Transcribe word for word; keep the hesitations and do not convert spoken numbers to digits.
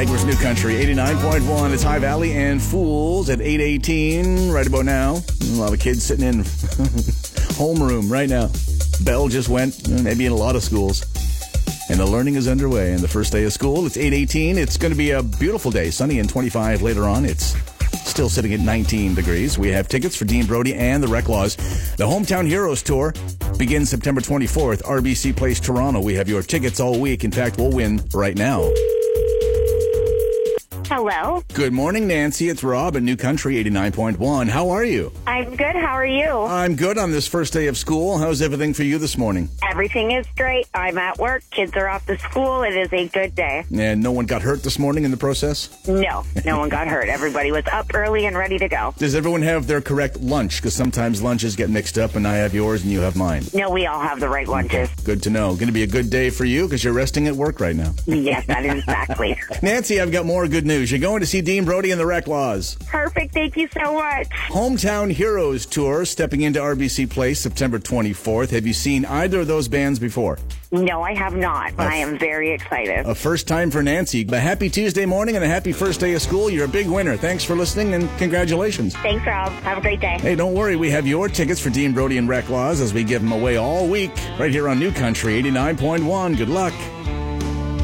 Niagara's New Country, eighty-nine point one. It's High Valley and Fools at eight eighteen right about now. A lot of kids sitting in homeroom right now. Bell just went, maybe in a lot of schools. And the learning is underway. And the first day of school, it's eight eighteen. It's going to be a beautiful day, sunny and twenty-five later on. It's still sitting at nineteen degrees. We have tickets for Dean Brody and the Reclaws. The Hometown Heroes Tour begins September twenty-fourth, R B C Place, Toronto. We have your tickets all week. In fact, we'll win right now. Hello. Good morning, Nancy. It's Rob at New Country eighty-nine point one. How are you? I'm good. How are you? I'm good on this first day of school. How's everything for you this morning? Everything is great. I'm at work. Kids are off to school. It is a good day. And no one got hurt this morning in the process? No, no one got hurt. Everybody was up early and ready to go. Does everyone have their correct lunch? Because sometimes lunches get mixed up and I have yours and you have mine. No, we all have the right lunches. Good to know. Going to be a good day for you because you're resting at work right now. Yes, that is exactly. Nancy, I've got more good news. You're going to see Dean Brody and the Reclaws. Perfect. Thank you so much. Hometown Heroes Tour stepping into R B C Place September twenty-fourth. Have you seen either of those bands before? No, I have not, but I am very excited. A first time for Nancy. A happy Tuesday morning and a happy first day of school. You're a big winner. Thanks for listening and congratulations. Thanks, Rob. Have a great day. Hey, don't worry. We have your tickets for Dean Brody and Reclaws as we give them away all week right here on New Country eighty-nine point one. Good luck.